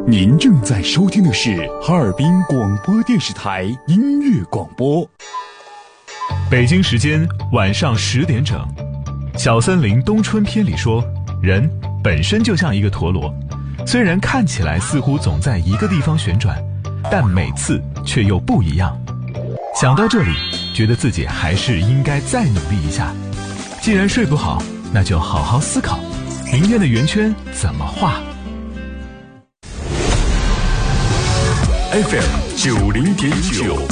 您正在收听的是哈尔滨广播电视台音乐广播。 北京时间晚上10点整，小森林冬春篇里说，人本身就像一个陀螺，虽然看起来似乎总在一个地方旋转，但每次却又不一样。想到这里，觉得自己还是应该再努力一下。既然睡不好，那就好好思考，明天的圆圈怎么画。 FM 90.9